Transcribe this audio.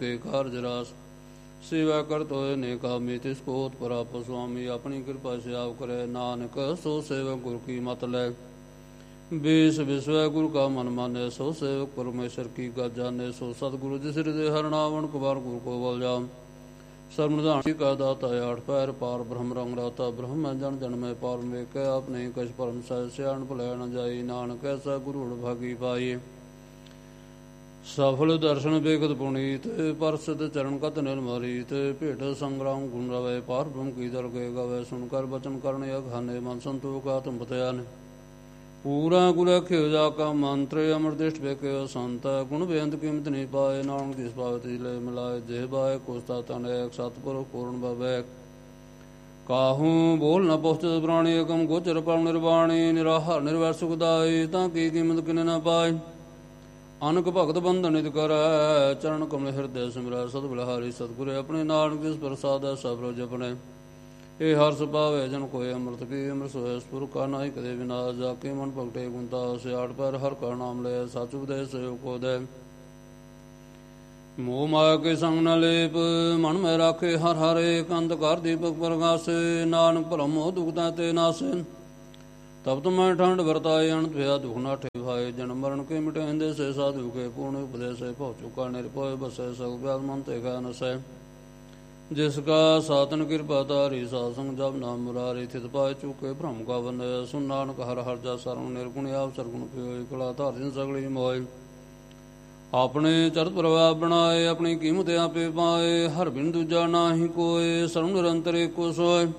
ਕੇ ਕਾਰਜ ਰਾਸ सेवा करत होए नेका में तिसको उत्पराप स्वामी अपनी कृपा से आप करे नानक सो सेवक गुरु की मत ले बीस विश्व गुरु का मन माने सो सेवक परमेश्वर की गत जाने सो सतगुरु जिस हृदय हर नावन कुमार गुरु को बल जाम सर्वनिधान का दाता आठ पैर पार ब्रह्म रंग राता ब्रह्म जन जन में पार में कह अपने कश परम सह सियाण भुलै न जाई नानक ऐसा गुरु भागी पाई सफल दर्शन बेखत पुनीत परसिद चरण कत निर्मरीत भेट संग्राम गुण रवै पार ब्रह्म की दर गए गवै सुनकर बचन करण अघाने मन संतोष का तुम बतयान पूरा कुल खियो जा का मंत्र अमृतिष्ठ बेके संत गुण बेअंत कीमत नहीं पाए नानक दिस पावती ले मिलाए जेह बाय कोस्ता तन एक सतपुर पूर्ण बवैक काहू बोल न पहुँचत प्राणी एकम गोचर परम निर्वाणी निराहार निर्वैर सुखदाई ताकि कीमत किने न पाए अनक भगत बंधन नित कर चरण कमल हृदय सिमरै सत बलिहारी सतगुरे अपने नानक जिस प्रसाद सब रोज अपने ये हर सुभावे जन कोय अमृत पी अमृत सोए स्पुर का नाई कदे विनाश जाके मन भगटे गुंता से आठ पैर हर का नाम ले सच उपदेश से को दे मोह माया के संग न लेप मन में राखे हर हर एक अंधकार दीपक प्रकाशे नानक परम मोह दुख ते नासे तब तो मैं ठंड बरताए अनंत भया दुख ना ठेवाए जन्म मरण के मिटेंदे से साधु के पूर्ण उपदेश पहुँच चुका निरपोय बसे सब व्याध मन ते नसे जिसका सातन कृपा तारी सासंग जब नाम मुरारी थित पाए चुके भ्रम का बंद सुन नानक हर हर जा सरंग निर्गुण आप सरगुण पियो कला धार जिन सगली मोय अपने चरत प्रभाव बनाए अपनी कीमत आपे पाए हर बिन दूजा ना ही कोय सर्व निरंतर को सोय